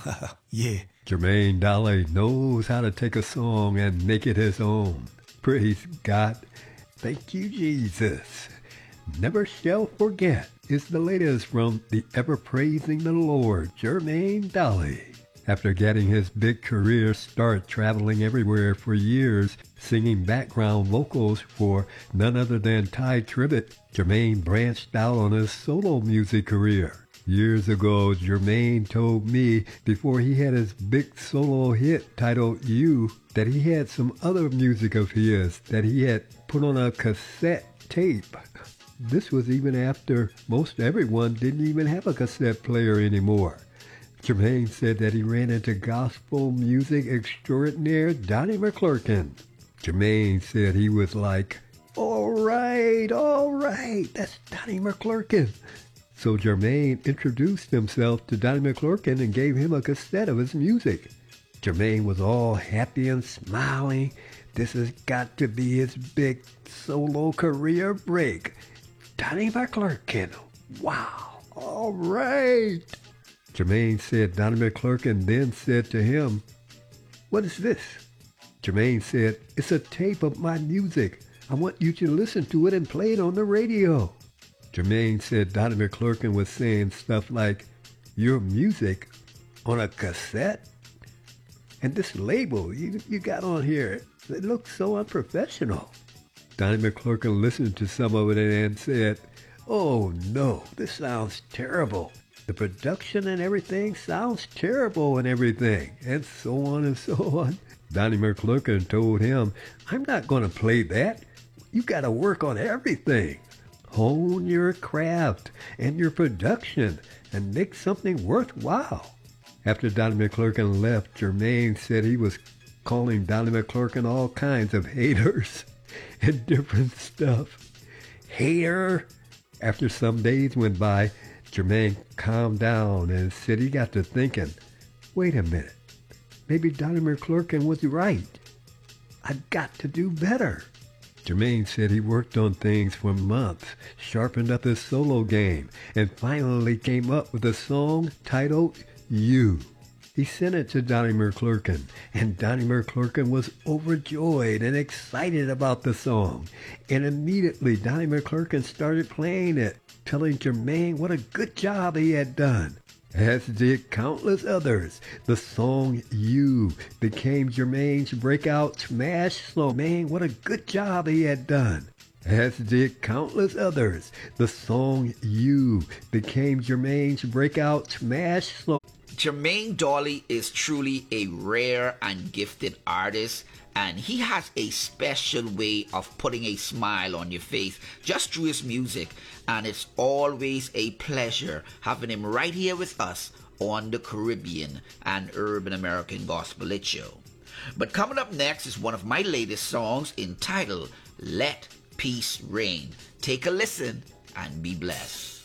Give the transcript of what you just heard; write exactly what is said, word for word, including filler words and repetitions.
Yeah. Jermaine Dolly knows how to take a song and make it his own. Praise God. Thank you, Jesus. Never Shall Forget is the latest from the ever-praising the Lord, Jermaine Dolly. After getting his big career start traveling everywhere for years, singing background vocals for none other than Ty Tribbett, Jermaine branched out on his solo music career. Years ago, Jermaine told me before he had his big solo hit titled You that he had some other music of his that he had put on a cassette tape. This was even after most everyone didn't even have a cassette player anymore. Jermaine said that he ran into gospel music extraordinaire Donnie McClurkin. Jermaine said he was like, all right, all right, that's Donnie McClurkin. So Jermaine introduced himself to Donnie McClurkin and gave him a cassette of his music. Jermaine was all happy and smiling. This has got to be his big solo career break. Donnie McClurkin, wow, all right. Jermaine said Donnie McClurkin then said to him, what is this? Jermaine said, it's a tape of my music. I want you to listen to it and play it on the radio. Jermaine said Donnie McClurkin was saying stuff like, your music on a cassette? And this label you, you got on here, it looks so unprofessional. Donnie McClurkin listened to some of it and said, oh no, this sounds terrible. The production and everything sounds terrible and everything, and so on and so on. Donnie McClurkin told him, I'm not going to play that. You got to work on everything. Hone your craft and your production and make something worthwhile. After Donnie McClurkin left, Jermaine said he was calling Donnie McClurkin all kinds of haters and different stuff. Hater. After some days went by, Jermaine calmed down and said he got to thinking, wait a minute, maybe Donnie McClurkin was right. I've got to do better. Jermaine said he worked on things for months, sharpened up his solo game, and finally came up with a song titled You. He sent it to Donnie McClurkin, and Donnie McClurkin was overjoyed and excited about the song. And immediately Donnie McClurkin started playing it, telling Jermaine what a good job he had done. As did countless others, the song You became Jermaine's breakout smash song. Man, what a good job he had done. As did countless others, the song You became Jermaine's breakout smash song. Jermaine Dolly is truly a rare and gifted artist, and he has a special way of putting a smile on your face just through his music, and it's always a pleasure having him right here with us on the Caribbean and Urban American Gospel Lit Show. But coming up next is one of my latest songs entitled Let Peace Reign. Take a listen and be blessed.